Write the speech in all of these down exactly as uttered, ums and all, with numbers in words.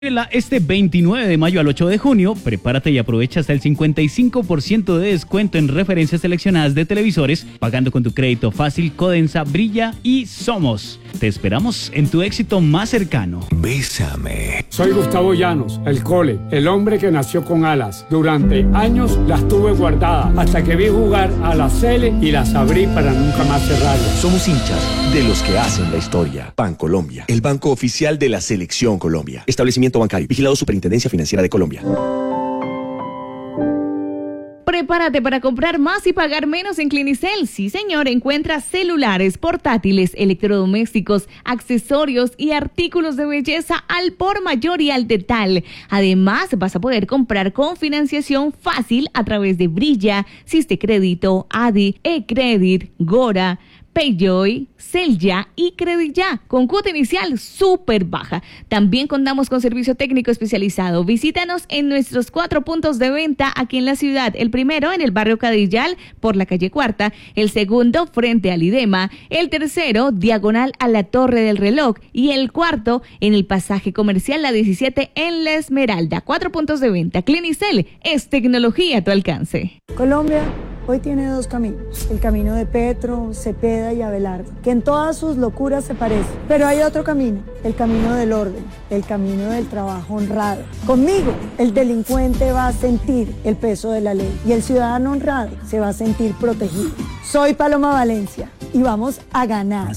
Este veintinueve de mayo al ocho de junio, prepárate y aprovecha hasta el cincuenta y cinco por ciento de descuento en referencias seleccionadas de televisores, pagando con tu crédito fácil, Codensa, Brilla y Somos. Te esperamos en tu éxito más cercano. Bésame. Soy Gustavo Llanos, el Cole, el hombre que nació con alas. Durante años las tuve guardadas hasta que vi jugar a la Cele y las abrí para nunca más cerrarlas. Somos hinchas de los que hacen la historia. Bancolombia, el banco oficial de la Selección Colombia. Establecimiento bancario, vigilado Superintendencia Financiera de Colombia. Prepárate para comprar más y pagar menos en Clinicel. Sí, señor, encuentra celulares, portátiles, electrodomésticos, accesorios y artículos de belleza al por mayor y al detal. Además, vas a poder comprar con financiación fácil a través de Brilla, Siste Crédito, Adi, eCredit, Gora, Payjoy, Celya y Creditya, con cuota inicial súper baja. También contamos con servicio técnico especializado. Visítanos en nuestros cuatro puntos de venta aquí en la ciudad. El primero en el barrio Cadillal, por la calle Cuarta. El segundo frente al IDEMA. El tercero diagonal a la Torre del Reloj. Y el cuarto en el pasaje comercial La diecisiete en La Esmeralda. Cuatro puntos de venta. Clinicel es tecnología a tu alcance. Colombia hoy tiene dos caminos, el camino de Petro, Cepeda y Abelardo, que en todas sus locuras se parecen, pero hay otro camino, el camino del orden, el camino del trabajo honrado. Conmigo, el delincuente va a sentir el peso de la ley y el ciudadano honrado se va a sentir protegido. Soy Paloma Valencia y vamos a ganar.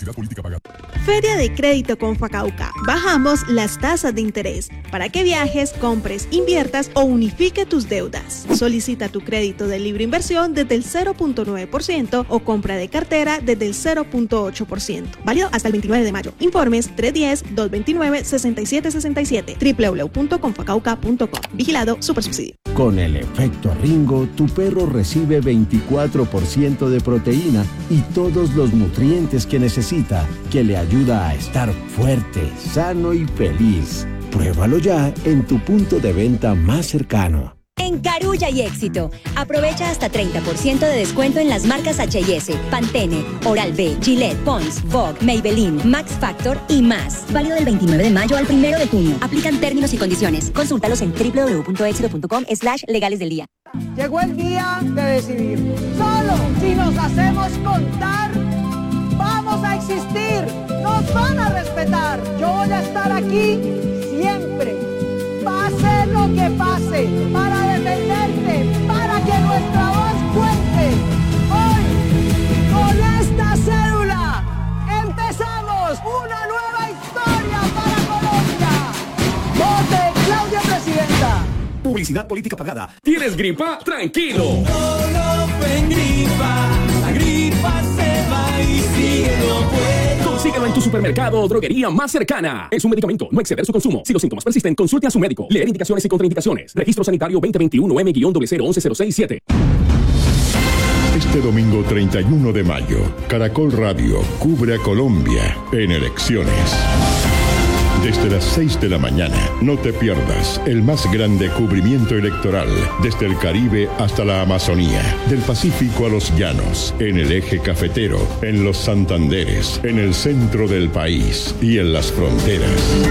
Feria de Crédito con Facauca. Bajamos las tasas de interés para que viajes, compres, inviertas o unifique tus deudas. Solicita tu crédito de libre inversión desde el cero punto nueve por ciento o compra de cartera desde el cero punto ocho por ciento. Válido hasta el veintinueve de mayo. Informes tres uno cero, dos dos nueve, seis siete seis siete. doble u doble u doble u punto confacauca punto com. Vigilado Supersubsidio. Con el efecto Ringo, tu perro recibe veinticuatro por ciento de proteína y todos los nutrientes que necesita, que le ayuda a estar fuerte, sano y feliz. Pruébalo ya en tu punto de venta más cercano. En Carulla y Éxito, aprovecha hasta treinta por ciento de descuento en las marcas H y S, Pantene, Oral-B, Gillette, Pond's, Vogue, Maybelline, Max Factor y más. Válido del veintinueve de mayo al primero de junio. Aplican términos y condiciones. Consúltalos en doble u doble u doble u punto éxito punto com slash legales del día. Llegó el día de decidir. Solo si nos hacemos contar, vamos a existir. Nos van a respetar. Yo voy a estar aquí siempre. Pase lo que pase, para defenderte, para que nuestra voz cuente. Hoy, con esta cédula, empezamos una nueva historia para Colombia. Vote Claudia Presidenta. Publicidad política pagada. ¿Tienes gripa? Tranquilo. No, no fue gripa, la gripa se va y sigue no puede. Consíguelo en tu supermercado o droguería más cercana. Es un medicamento, no exceder su consumo. Si los síntomas persisten, consulte a su médico. Leer indicaciones y contraindicaciones. Registro sanitario veinte veintiuno M cero cero once cero seis siete. Este domingo treinta y uno de mayo, Caracol Radio cubre a Colombia en elecciones. Desde las seis de la mañana, no te pierdas el más grande cubrimiento electoral desde el Caribe hasta la Amazonía, del Pacífico a los llanos, en el eje cafetero, en los Santanderes, en el centro del país y en las fronteras.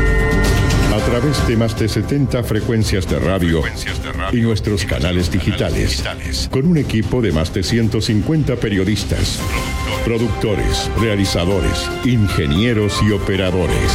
A través de más de setenta frecuencias de radio, frecuencias de radio y nuestros canales digitales, digitales, con un equipo de más de ciento cincuenta periodistas, productores, realizadores, ingenieros y operadores.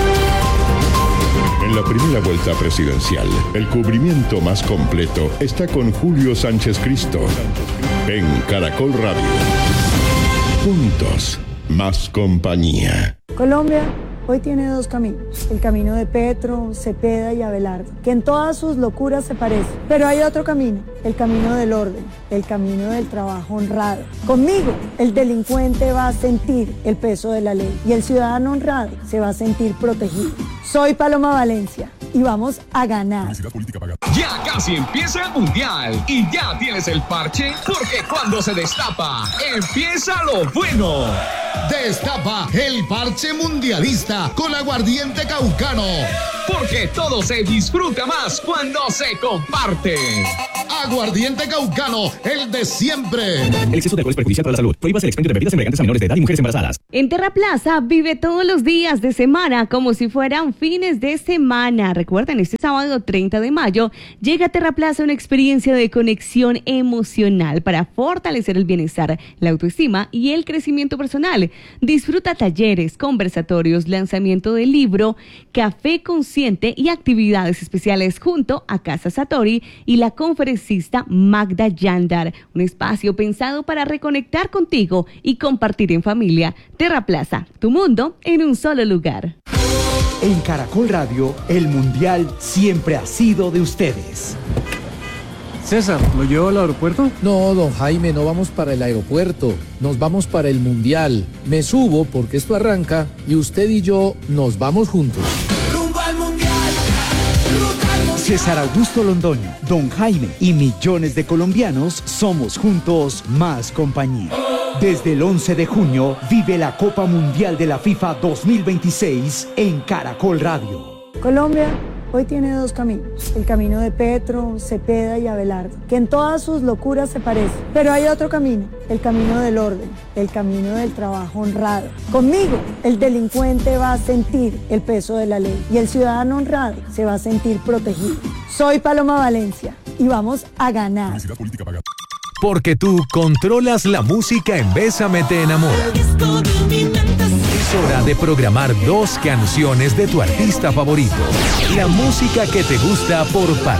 En la primera vuelta presidencial, el cubrimiento más completo está con Julio Sánchez Cristo en Caracol Radio. Juntos, más compañía. Colombia hoy tiene dos caminos, el camino de Petro, Cepeda y Abelardo, que en todas sus locuras se parecen, pero hay otro camino, el camino del orden, el camino del trabajo honrado. Conmigo, el delincuente va a sentir el peso de la ley y el ciudadano honrado se va a sentir protegido. Soy Paloma Valencia y vamos a ganar. Ya casi empieza el mundial y ya tienes el parche, porque cuando se destapa, empieza lo bueno. Destapa el parche mundialista con aguardiente caucano. Porque todo se disfruta más cuando se comparte. Aguardiente caucano, el de siempre. El exceso de alcohol es perjudicial para la salud. Prohíbase el expendio de bebidas embriagantes a menores de edad y mujeres embarazadas. En Terraplaza vive todos los días de semana como si fueran fines de semana. Recuerden, este sábado treinta de mayo llega a Terraplaza una experiencia de conexión emocional para fortalecer el bienestar, la autoestima y el crecimiento personal. Disfruta talleres, conversatorios, lanzamiento de libro, café consciente y actividades especiales junto a Casa Satori y la conferencista Magda Yandar. Un espacio pensado para reconectar contigo y compartir en familia. Terraplaza, tu mundo en un solo lugar. En Caracol Radio, el Mundial siempre ha sido de ustedes. César, ¿lo llevo al aeropuerto? No, don Jaime, no vamos para el aeropuerto, nos vamos para el Mundial. Me subo porque esto arranca y usted y yo nos vamos juntos. Rumbo al Mundial, rumbo al Mundial. César Augusto Londoño, don Jaime y millones de colombianos somos juntos más compañía. Desde el once de junio vive la Copa Mundial de la FIFA dos mil veintiséis en Caracol Radio. Colombia hoy tiene dos caminos, el camino de Petro, Cepeda y Abelardo, que en todas sus locuras se parecen. Pero hay otro camino, el camino del orden, el camino del trabajo honrado. Conmigo, el delincuente va a sentir el peso de la ley y el ciudadano honrado se va a sentir protegido. Soy Paloma Valencia y vamos a ganar. Porque tú controlas la música en Bésame te enamora. Es hora de programar dos canciones de tu artista favorito. La música que te gusta por